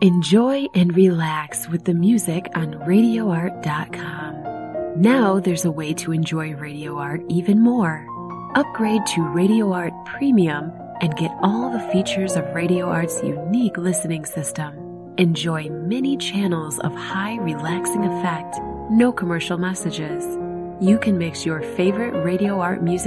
Enjoy and relax with the music on RadioArt.com. Now there's a way to enjoy Radio Art even more. Upgrade to Radio Art Premium and get all the features of Radio Art's unique listening system. Enjoy many channels of high relaxing effect, no commercial messages. You can mix your favorite Radio Art music